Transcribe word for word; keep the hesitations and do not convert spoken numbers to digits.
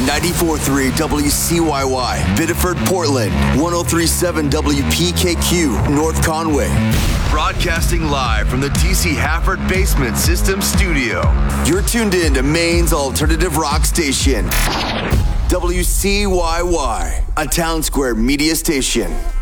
ninety-four point three W C Y Y, Biddeford, Portland, one oh three point seven W P K Q, North Conway. Broadcasting live from the D C Hafford Basement System Studio. You're tuned in to Maine's alternative rock station, W C Y Y, a Town Square media station.